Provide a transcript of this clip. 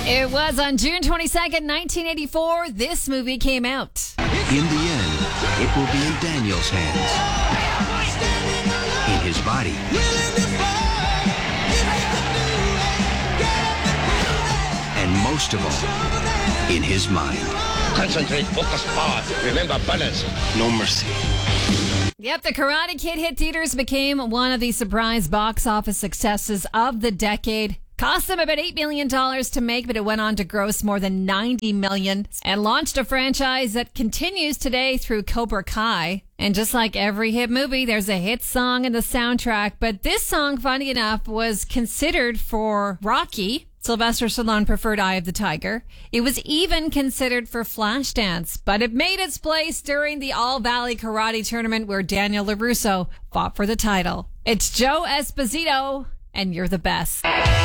It was on June 22nd, 1984, this movie came out. In the end, it will be in Daniel's hands. In his body. And most of all, in his mind. Concentrate, focus, power. Remember, balance. No mercy. Yep, The Karate Kid hit theaters, became one of the surprise box office successes of the decade. Cost them about $8 million to make, but it went on to gross more than $90 million and launched a franchise that continues today through Cobra Kai. And just like every hit movie, there's a hit song in the soundtrack. But this song, funny enough, was considered for Rocky. Sylvester Stallone preferred Eye of the Tiger. It was even considered for Flashdance, but it made its place during the All Valley Karate Tournament where Daniel LaRusso fought for the title. It's Joe Esposito, and You're the Best.